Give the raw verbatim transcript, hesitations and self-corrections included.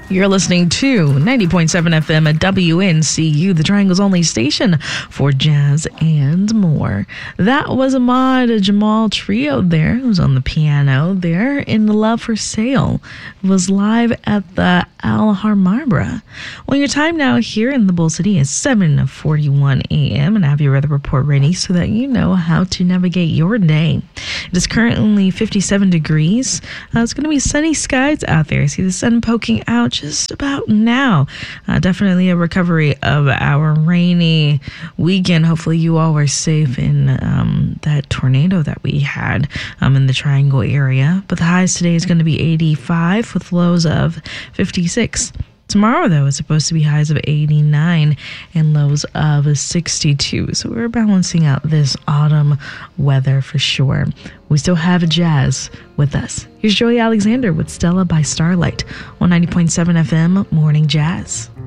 You're listening to ninety point seven F M at W N C U, the Triangle's only station for jazz and more. That was Ahmad Jamal Trio there. It was on the piano there. In the Love for Sale was live at the Alhambra. Well, your time now here in the Bull City is seven forty-one a.m. and I have your weather report ready so that you know how to navigate your day. It is currently fifty-seven degrees. Uh, it's going to be sunny skies out there. See the sun poking out just about now. Uh, definitely a recovery of our rainy weekend. Hopefully you all were safe in um, that tornado that we had um, in the Triangle area. But the highs today is going to be eighty-five with lows of fifty-six. Tomorrow, though, is supposed to be highs of eighty-nine and lows of sixty-two. So we're balancing out this autumn weather for sure. We still have jazz with us. Here's Joey Alexander with Stella by Starlight on ninety point seven F M Morning Jazz.